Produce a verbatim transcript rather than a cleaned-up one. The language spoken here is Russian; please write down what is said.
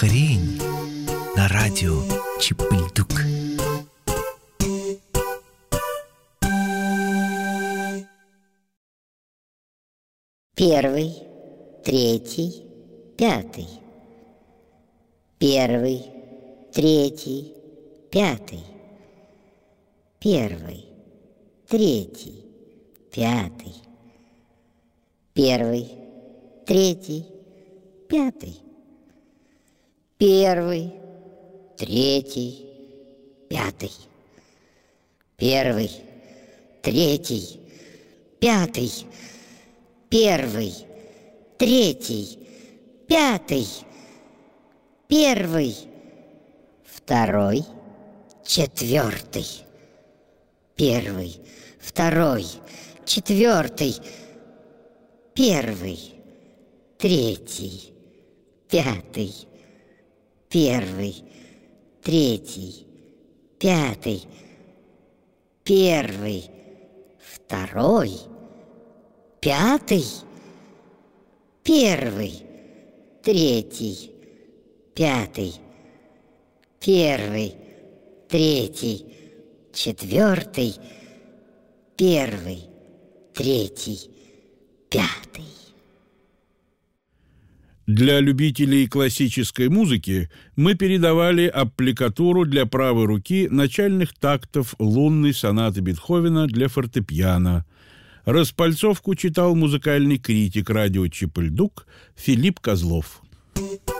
Крень на радио Чипыльдук. Первый, третий, пятый. Первый, третий, пятый. Первый, третий, пятый. Первый, третий, пятый. Первый, третий, пятый. Первый, третий, пятый. Первый, третий, пятый. Первый, второй, четвертый. Первый, второй, четвертый. Первый, третий, пятый. Первый, третий, пятый. Первый, второй, пятый. Первый, третий, пятый. Первый, третий, четвертый. Первый, третий, пятый. Для любителей классической музыки мы передавали аппликатуру для правой руки начальных тактов лунной сонаты Бетховена для фортепиано. Распальцовку читал музыкальный критик радио Чипыльдук Филипп Козлов.